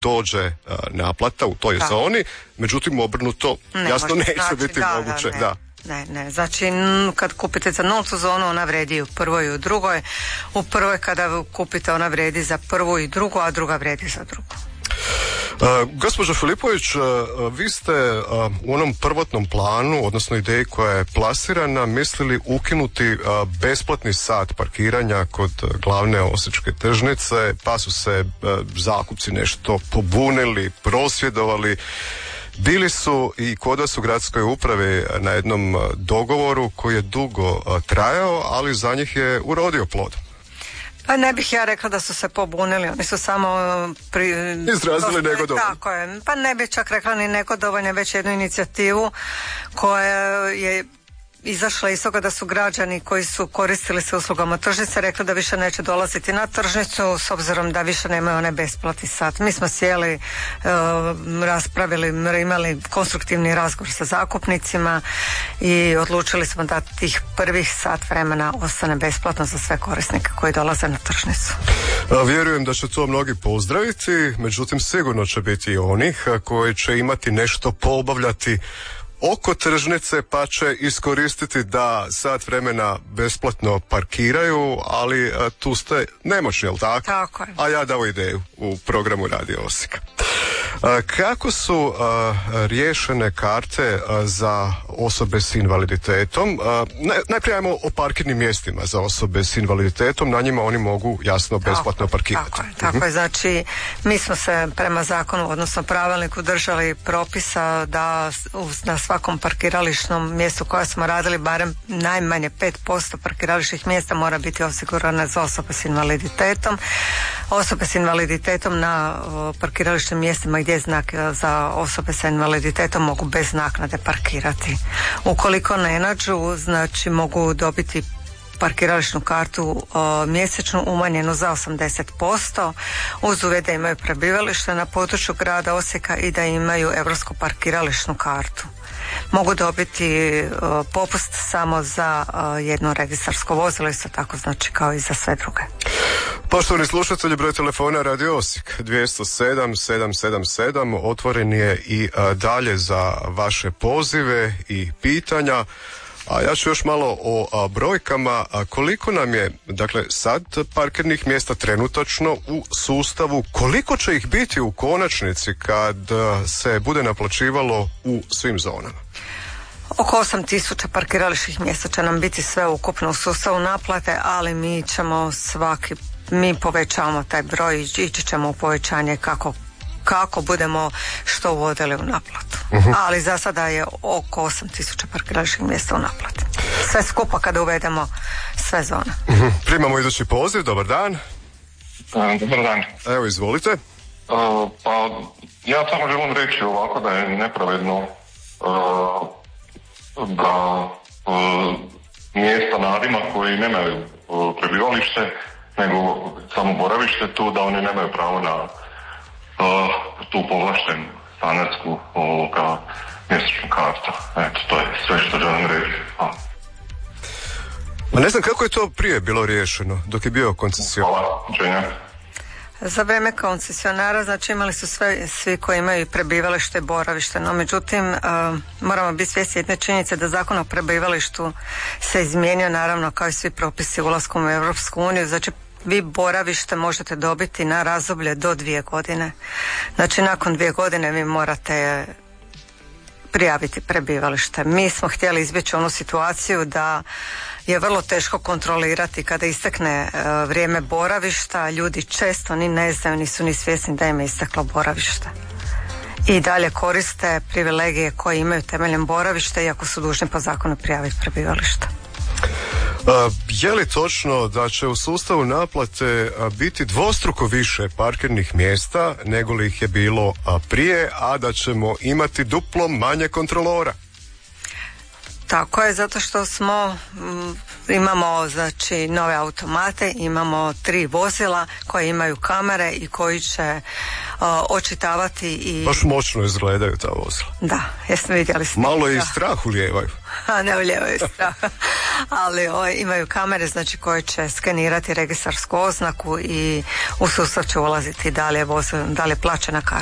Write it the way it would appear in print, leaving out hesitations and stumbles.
dođe naplata u toj zoni, međutim obrnuto jasno neće biti moguće. Ne, znači kad kupite za nultu zonu ona vredi u prvoj i u drugoj. U prvoj kada kupite ona vredi za prvu i drugu, a druga vredi za drugu. Gospođo Filipović, vi ste u onom prvotnom planu, odnosno ideji koja je plasirana, mislili ukinuti besplatni sat parkiranja kod glavne osječke tržnice, pa su se zakupci nešto pobunili, prosvjedovali. Bili su i kod vas u gradskoj upravi na jednom dogovoru koji je dugo trajao, ali za njih je urodio plod. Pa ne bih ja rekla da su se pobunili, oni su samo izrazili negodovanje. Tako je, pa ne bih čak rekla ni negodovanje, već jednu inicijativu koja je izašla iz toga da su građani koji su koristili se uslugama tržnice rekli da više neće dolaziti na tržnicu s obzirom da više nemaju onaj besplatni sat. Mi smo sjeli, raspravili, imali konstruktivni razgovor sa zakupnicima i odlučili smo da tih prvih sat vremena ostane besplatno za sve korisnike koji dolaze na tržnicu. Vjerujem da će to mnogi pozdraviti, međutim sigurno će biti i onih koji će imati nešto poobavljati oko tržnice pa će iskoristiti da sat vremena besplatno parkiraju, ali tu ste nemoćni, jel tako? Tako je. A ja dao ideju u programu Radio Osijek. Kako su riješene karte za osobe s invaliditetom? Najprije ajmo o parkirnim mjestima za osobe s invaliditetom, na njima oni mogu jasno besplatno parkirati. Tako je, znači mi smo se prema zakonu, odnosno pravilniku držali propisa da na svakom parkirališnom mjestu koje smo radili barem najmanje 5% parkirališnih mjesta mora biti osigurana za osobe s invaliditetom. Osobe s invaliditetom na parkirališnim mjestima gdje je znak za osobe sa invaliditetom mogu bez naknade parkirati. Ukoliko ne nađu, znači mogu dobiti parkirališnu kartu mjesečnu umanjenu za 80% uz uvjet da imaju prebivalište na području grada Osijeka i da imaju europsku parkirališnu kartu. Mogu dobiti popust samo za jedno registarsko vozilo, isto tako znači kao i za sve druge. Poštovani slušatelji, broj telefona Radio Osijek 207-777 otvoren je i dalje za vaše pozive i pitanja. A ja ću još malo o brojkama. Koliko nam je, dakle, sad parkirnih mjesta trenutačno u sustavu, koliko će ih biti u konačnici kad se bude naplaćivalo u svim zonama? Oko 8.000 parkirališnih mjesta će nam biti sve ukupno u sustavu naplate, ali mi povećavamo taj broj, ići ćemo u povećanje kako budemo što uvodili u naplatu. Ali za sada je oko 8.000 parkirališnih mjesta u naplati. Sve skupa kada uvedemo sve zone. Primamo idući poziv, dobar dan. Dobar dan. Evo, izvolite. Pa ja samo želim reći ovako da je nepravedno da mjesta mladima koji nemaju prebivalište nego samo boravište tu, da oni nemaju pravo na tu povlaštenu stanarsku mjesečnu kartu. Eto, to je sve što želim reći. Ma ne znam kako je to prije bilo riješeno dok je bio koncesionar. Hvala, učenja. Za vrijeme koncesionara, znači imali su svi koji imaju prebivalište i boravište, no međutim moramo biti svjesni jedne činjenice da Zakon o prebivalištu se izmijenio naravno kao i svi propisi ulaskom u Europsku uniju, znači vi boravište možete dobiti na razdoblje do 2 godine. Znači nakon 2 godine vi morate prijaviti prebivalište. Mi smo htjeli izbjeći onu situaciju da je vrlo teško kontrolirati kada istekne vrijeme boravišta. Ljudi često ni ne znaju, nisu ni svjesni da im je isteklo boravište. I dalje koriste privilegije koje imaju temeljem boravišta iako su dužni po zakonu prijaviti prebivalište. Je li točno da će u sustavu naplate biti dvostruko više parkirnih mjesta nego li ih je bilo prije, a da ćemo imati duplo manje kontrolora? Tako je, zato što imamo znači nove automate, imamo 3 vozila koje imaju kamere i koji će očitavati i... Baš moćno izgledaju ta vozila. Da, jesmo vidjeli ste. Malo i strah ulijevaju. Ne ulijevaju strah. ali imaju kamere znači koje će skenirati registarsku oznaku i u sustav će ulaziti da li je plaćena karta.